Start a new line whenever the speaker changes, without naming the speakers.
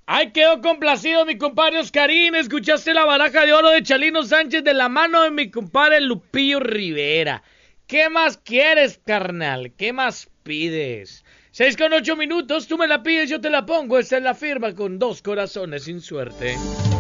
Ay, quedó complacido mi compadre Oscarín. Escuchaste la baraja de oro de Chalino Sánchez de la mano de mi compadre Lupillo Rivera. ¿Qué más quieres, carnal? ¿Qué más pides? 6:08, tú me la pides, yo te la pongo. Esta es la firma con dos corazones sin suerte.